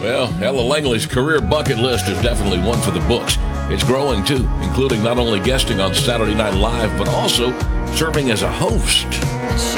Well, Ella Langley's career bucket list is definitely one for the books. It's growing, too, including not only guesting on Saturday Night Live, but also serving as a host.